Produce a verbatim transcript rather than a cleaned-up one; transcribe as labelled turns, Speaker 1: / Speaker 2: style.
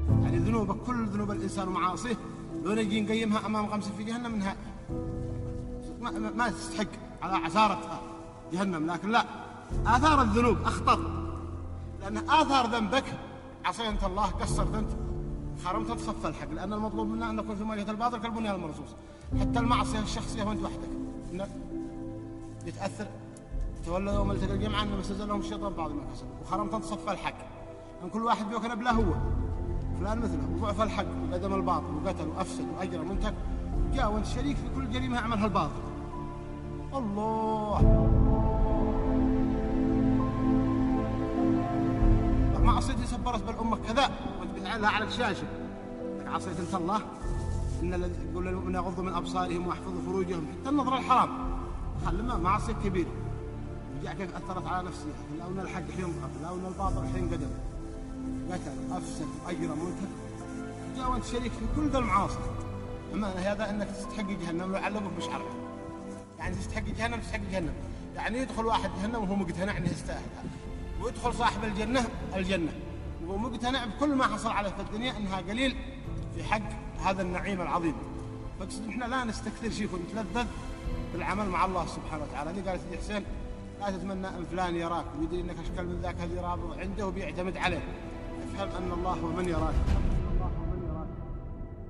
Speaker 1: يعني ذنوبك كل ذنوب الإنسان ومعاصيه لو نجي نقيمها أمام غمسة في جهنم منها ما, ما تستحق على عسارتها جهنم، لكن لا، آثار الذنوب أخطر، لأن آثار ذنبك عصيت الله، قصرت أنت، حرمت تصفى الحق، لأن المطلوب منا أن نكون في مواجهة الباطل كالبنيان المرصوص. حتى المعصية الشخصية وأنت وحدك إنك يتأثر تولى يوم التقى الجمعان أن مسجل لهم الشيطان بعض ما كسبوا، وحرمت تصفى الحق، أن كل واحد بيوكن بلا هو فلان مثله، وضعف الحق وقدم الباطل وقتل وأفسد وأجرم وانتهك، جاء وانت شريك في كل جريمة يعملها الباطل. الله معصيتي سبرت بالأمة كذا وانت لها على الشاشة، انك عصيت انت الله، ان الذي يقول للمؤمنين يغضوا من ابصارهم ويحفظوا فروجهم، حتى النظر الحرام خلي معصية كبيرة، وجاء كيف اثرت على نفسها، لو ان الحق حين ضعف، لو ان الباطل حين قدم، قتل افسد اجرم وانتهك، جاء وانت شريك في كل ذا المعاصي. أمانة هذا أنك تستحق جهنم لو علقك بشعرك، يعني تستحق جهنم تستحق جهنم، يعني يدخل واحد جهنم وهو مقتنع أنه يستاهلها، ويدخل صاحب الجنة الجنة وهو مقتنع بكل ما حصل عليه في الدنيا أنها قليل في حق هذا النعيم العظيم. فاقصد إحنا لا نستكثر شيء ونتلذذ بالعمل مع الله سبحانه وتعالى. لي قالت لي حسين لا تتمنى أن فلان يراك ويدري أنك أشكال من ذاك الذي رابه عنده وبيعتمد عليه، افهم أن الله هو من يراك.